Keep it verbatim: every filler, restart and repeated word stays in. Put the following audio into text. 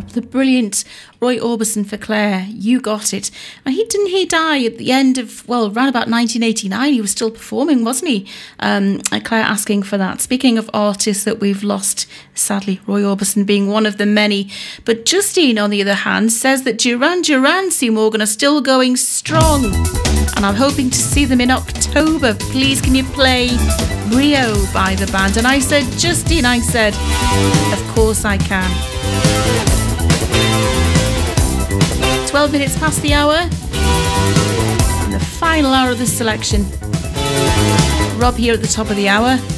the brilliant Roy Orbison for Claire, You Got It. And he didn't he die at the end of, well, around about nineteen eighty-nine. He was still performing, wasn't he? Um, Claire asking for that. Speaking of artists that we've lost, sadly, Roy Orbison being one of the many. But Justine, on the other hand, says that Duran Duran, Sue Morgan, are still going strong. And I'm hoping to see them in October. Please, can you play Rio by the band? And I said, Justine, I said, of course I can. twelve minutes past the hour. And the final hour of this selection. Rob here at the top of the hour.